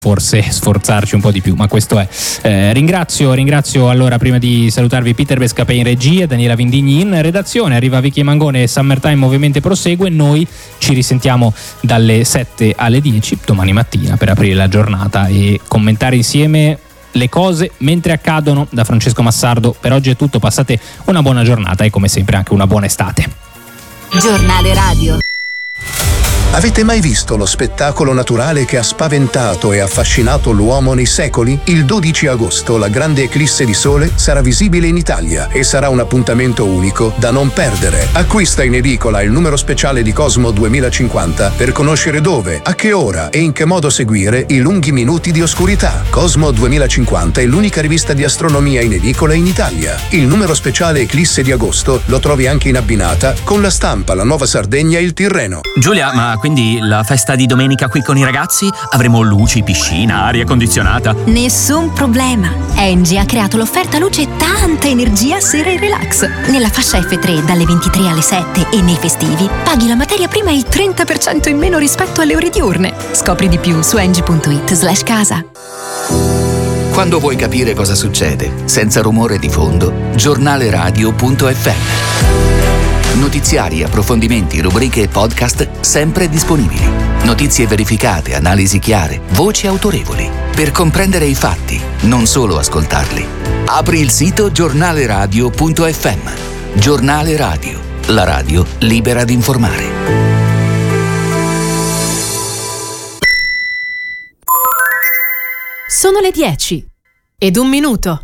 forse sforzarci un po' di più, ma questo è. Ringrazio allora, prima di salutarvi, Peter Bescapè in regia, Daniela Vindigni in redazione, arriva Vicky Mangone e Summertime ovviamente prosegue. Noi ci risentiamo dalle 7 alle 10 domani mattina per aprire la giornata e commentare insieme le cose mentre accadono. Da Francesco Massardo per oggi è tutto, passate una buona giornata e come sempre anche una buona estate. Giornale Radio. Avete mai visto lo spettacolo naturale che ha spaventato e affascinato l'uomo nei secoli? Il 12 agosto la grande eclisse di sole sarà visibile in Italia e sarà un appuntamento unico da non perdere. Acquista in edicola il numero speciale di Cosmo 2050 per conoscere dove, a che ora e in che modo seguire i lunghi minuti di oscurità. Cosmo 2050 è l'unica rivista di astronomia in edicola in Italia. Il numero speciale eclisse di agosto lo trovi anche in abbinata con La Stampa, La Nuova Sardegna e Il Tirreno. Giulia, ma quindi la festa di domenica qui con i ragazzi? Avremo luci, piscina, aria condizionata? Nessun problema. Engie ha creato l'offerta luce tanta energia sera e relax. Nella fascia F3 dalle 23 alle 7 e nei festivi paghi la materia prima il 30% in meno rispetto alle ore diurne. Scopri di più su engie.it/casa. Quando vuoi capire cosa succede, senza rumore di fondo, giornaleradio.fm. Notiziari, approfondimenti, rubriche e podcast sempre disponibili. Notizie verificate, analisi chiare, voci autorevoli. Per comprendere i fatti, non solo ascoltarli. Apri il sito giornaleradio.fm. Giornale Radio, la radio libera di informare. Sono le 10 ed 1 minuto.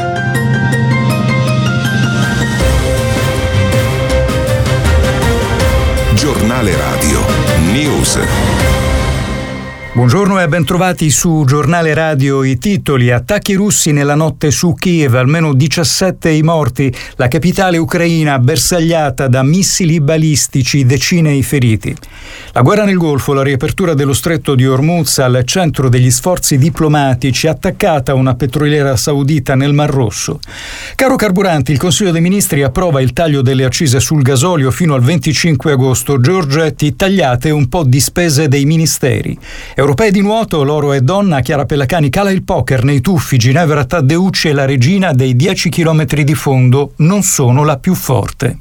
Giornale Radio News. Buongiorno e bentrovati su Giornale Radio. I titoli: attacchi russi nella notte su Kiev, almeno 17 i morti, la capitale ucraina bersagliata da missili balistici, decine i feriti. La guerra nel Golfo, la riapertura dello stretto di Hormuz al centro degli sforzi diplomatici, attaccata una petroliera saudita nel Mar Rosso. Caro carburanti, il Consiglio dei Ministri approva il taglio delle accise sul gasolio fino al 25 agosto. Giorgetti, tagliate un po' di spese dei ministeri. Europei di nuoto, l'oro è donna, Chiara Pellacani cala il poker nei tuffi, Ginevra Taddeucci è la regina dei 10 chilometri di fondo, non sono la più forte.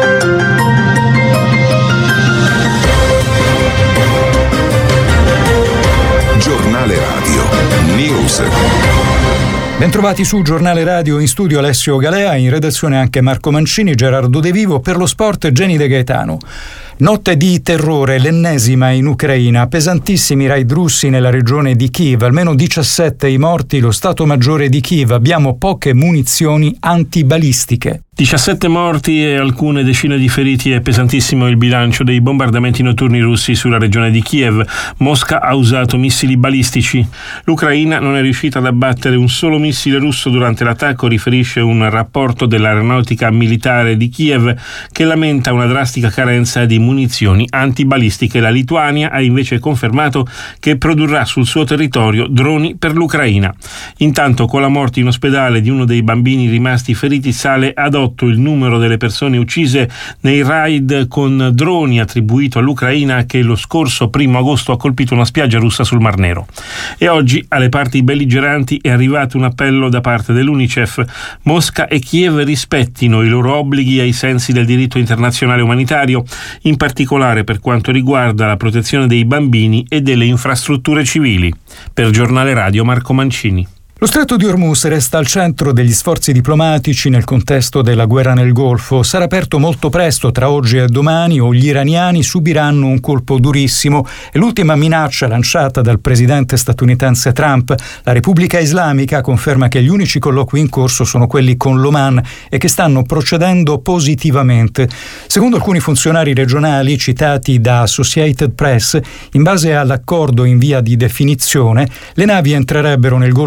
Giornale Radio News. Bentrovati su Giornale Radio, in studio Alessio Galea, in redazione anche Marco Mancini, Gerardo De Vivo, per lo sport Jenny De Gaetano. Notte di terrore, l'ennesima in Ucraina, pesantissimi raid russi nella regione di Kiev, almeno 17 i morti, lo Stato Maggiore di Kiev, abbiamo poche munizioni antibalistiche. 17 morti e alcune decine di feriti, è pesantissimo il bilancio dei bombardamenti notturni russi sulla regione di Kiev. Mosca ha usato missili balistici. L'Ucraina non è riuscita ad abbattere un solo missile russo durante l'attacco, riferisce un rapporto dell'aeronautica militare di Kiev che lamenta una drastica carenza di munizioni antibalistiche. La Lituania ha invece confermato che produrrà sul suo territorio droni per l'Ucraina. Intanto, con la morte in ospedale di uno dei bambini rimasti feriti, sale ad 8 il numero delle persone uccise nei raid con droni attribuito all'Ucraina che lo scorso 1 agosto ha colpito una spiaggia russa sul Mar Nero. E oggi alle parti belligeranti è arrivato un appello da parte dell'UNICEF. Mosca e Kiev rispettino i loro obblighi ai sensi del diritto internazionale umanitario, in particolare per quanto riguarda la protezione dei bambini e delle infrastrutture civili. Per Giornale Radio Marco Mancini. Lo stretto di Hormuz resta al centro degli sforzi diplomatici nel contesto della guerra nel Golfo. Sarà aperto molto presto, tra oggi e domani, o gli iraniani subiranno un colpo durissimo. È l'ultima minaccia lanciata dal presidente statunitense Trump. La Repubblica Islamica conferma che gli unici colloqui in corso sono quelli con l'Oman e che stanno procedendo positivamente. Secondo alcuni funzionari regionali citati da Associated Press, in base all'accordo in via di definizione, le navi entrerebbero nel Golfo Persico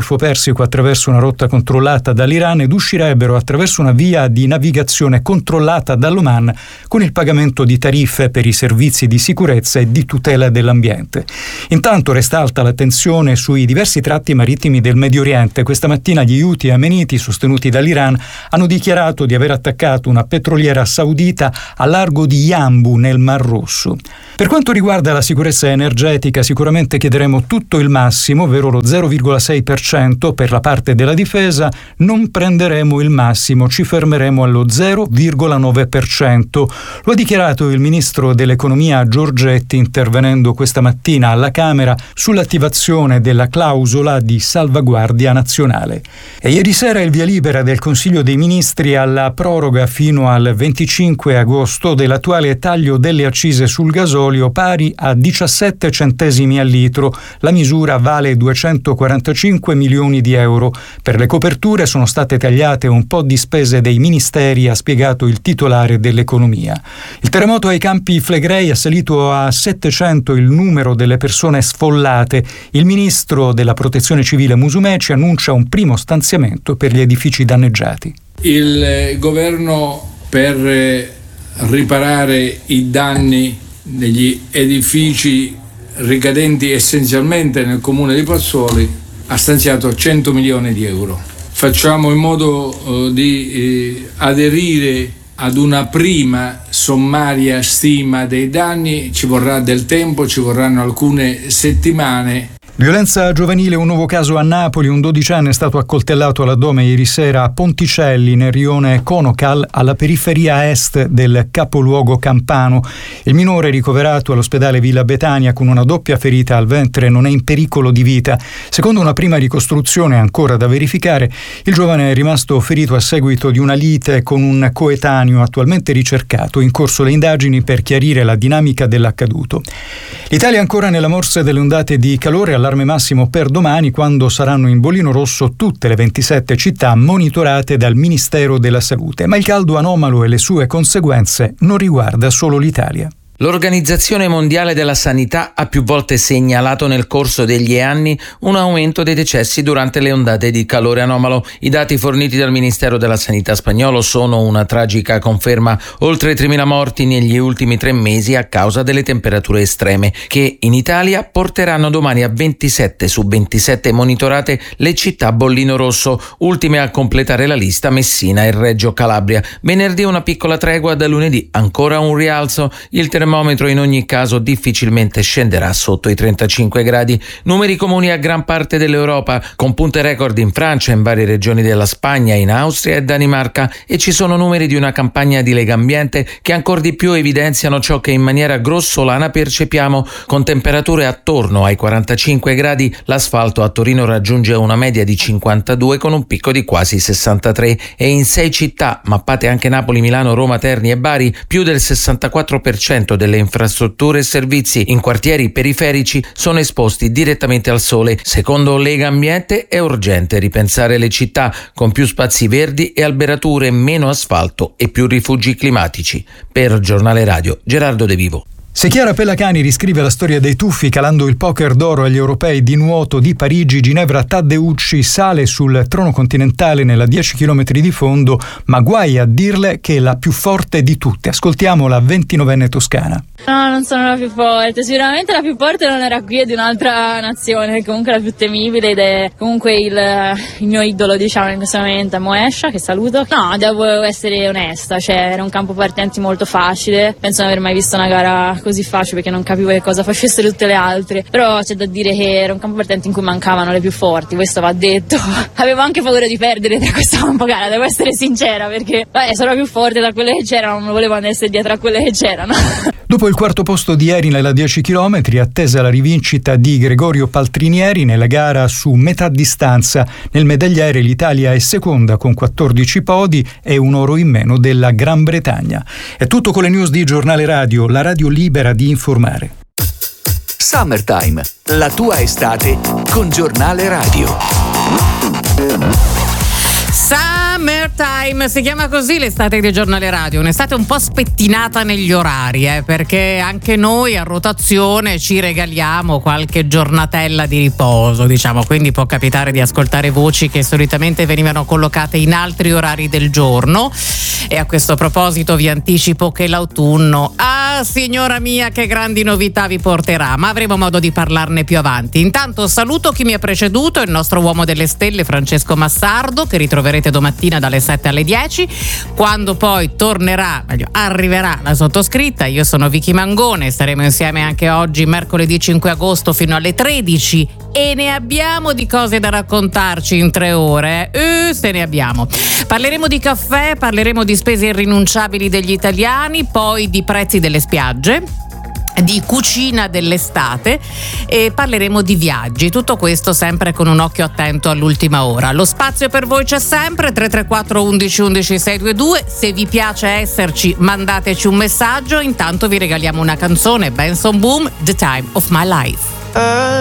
Persico attraverso una rotta controllata dall'Iran ed uscirebbero attraverso una via di navigazione controllata dall'Oman con il pagamento di tariffe per i servizi di sicurezza e di tutela dell'ambiente. Intanto resta alta la tensione sui diversi tratti marittimi del Medio Oriente. Questa mattina gli Houthi yemeniti, sostenuti dall'Iran, hanno dichiarato di aver attaccato una petroliera saudita a largo di Yanbu nel Mar Rosso. Per quanto riguarda la sicurezza energetica, sicuramente chiederemo tutto il massimo, ovvero lo 0,6% per la parte della difesa, non prenderemo il massimo, ci fermeremo allo 0,9%. Lo ha dichiarato il ministro dell'economia Giorgetti intervenendo questa mattina alla Camera sull'attivazione della clausola di salvaguardia nazionale. E ieri sera il via libera del Consiglio dei Ministri alla proroga fino al 25 agosto dell'attuale taglio delle accise sul gasolio pari a 17 centesimi al litro. La misura vale 245 milioni di euro. Per le coperture sono state tagliate un po' di spese dei ministeri, ha spiegato il titolare dell'economia. Il terremoto ai Campi Flegrei ha salito a 700 il numero delle persone sfollate. Il ministro della Protezione Civile Musumeci annuncia un primo stanziamento per gli edifici danneggiati. Il governo, per riparare i danni degli edifici ricadenti essenzialmente nel comune di Pozzuoli, ha stanziato 100 milioni di euro. Facciamo in modo di aderire ad una prima sommaria stima dei danni. Ci vorrà del tempo, ci vorranno alcune settimane. Violenza giovanile, un nuovo caso a Napoli. Un 12enne è stato accoltellato all'addome ieri sera a Ponticelli, nel rione Conocal, alla periferia est del capoluogo campano. Il minore, ricoverato all'ospedale Villa Betania con una doppia ferita al ventre, non è in pericolo di vita. Secondo una prima ricostruzione ancora da verificare, il giovane è rimasto ferito a seguito di una lite con un coetaneo attualmente ricercato. In corso le indagini per chiarire la dinamica dell'accaduto. L'Italia ancora nella morsa delle ondate di calore, allarme massimo per domani, quando saranno in bollino rosso tutte le 27 città monitorate dal Ministero della Salute. Ma il caldo anomalo e le sue conseguenze non riguarda solo l'Italia. L'Organizzazione Mondiale della Sanità ha più volte segnalato nel corso degli anni un aumento dei decessi durante le ondate di calore anomalo. I dati forniti dal Ministero della Sanità spagnolo sono una tragica conferma: oltre 3.000 morti negli ultimi 3 mesi a causa delle temperature estreme, che in Italia porteranno domani a 27 su 27 monitorate le città a bollino rosso, ultime a completare la lista Messina e Reggio Calabria. Venerdì una piccola tregua, da lunedì ancora un rialzo. Il termometro in ogni caso difficilmente scenderà sotto i 35 gradi. Numeri comuni a gran parte dell'Europa, con punte record in Francia, in varie regioni della Spagna, in Austria e Danimarca, e ci sono numeri di una campagna di Legambiente che ancor di più evidenziano ciò che in maniera grossolana percepiamo. Con temperature attorno ai 45 gradi, l'asfalto a Torino raggiunge una media di 52 con un picco di quasi 63, e in 6 città, mappate anche Napoli, Milano, Roma, Terni e Bari, più del 64% delle infrastrutture e servizi in quartieri periferici sono esposti direttamente al sole. Secondo Legambiente è urgente ripensare le città con più spazi verdi e alberature, meno asfalto e più rifugi climatici. Per Giornale Radio, Gerardo De Vivo. Se Chiara Pellacani riscrive la storia dei tuffi calando il poker d'oro agli europei di nuoto di Parigi, Ginevra Taddeucci sale sul trono continentale nella 10 km di fondo, ma guai a dirle che è la più forte di tutte. Ascoltiamo la 29enne toscana. No, non sono la più forte, sicuramente la più forte non era qui, è di un'altra nazione, comunque la più temibile, ed è comunque il mio idolo, diciamo, in questo momento, è Moesha, che saluto. No, devo essere onesta, era un campo partenti molto facile, penso non aver mai visto una gara così facile, perché non capivo che cosa facessero tutte le altre, però c'è da dire che era un campo partenti in cui mancavano le più forti, questo va detto. Avevo anche paura di perdere da questo campo gara, devo essere sincera, perché sono la più forte da quelle che c'erano, non volevo essere dietro a quelle che c'erano. Dopo il quarto posto di ieri nella 10 km, attesa la rivincita di Gregorio Paltrinieri nella gara su metà distanza. Nel medagliere l'Italia è seconda con 14 podi e un oro in meno della Gran Bretagna. È tutto con le news di Giornale Radio, la radio libera di informare. Summertime, la tua estate con Giornale Radio. Summertime, si chiama così l'estate di Giornale Radio, un'estate un po' spettinata negli orari, perché anche noi a rotazione ci regaliamo qualche giornatella di riposo, diciamo, quindi può capitare di ascoltare voci che solitamente venivano collocate in altri orari del giorno. E a questo proposito vi anticipo che l'autunno, signora mia, che grandi novità vi porterà, ma avremo modo di parlarne più avanti. Intanto saluto chi mi ha preceduto, il nostro uomo delle stelle Francesco Massardo, che ritroverete domattina dalle 7 alle 10, quando poi arriverà la sottoscritta. Io sono Vicky Mangone, staremo insieme anche oggi, mercoledì 5 agosto, fino alle 13, e ne abbiamo di cose da raccontarci in 3 ore. Se ne abbiamo. Parleremo di caffè, parleremo di spese irrinunciabili degli italiani, poi di prezzi delle spiagge, di cucina dell'estate, e parleremo di viaggi. Tutto questo sempre con un occhio attento all'ultima ora. Lo spazio per voi c'è sempre, 334 11 11 622. Se vi piace esserci, mandateci un messaggio. Intanto vi regaliamo una canzone, Benson Boom, The Time of My Life.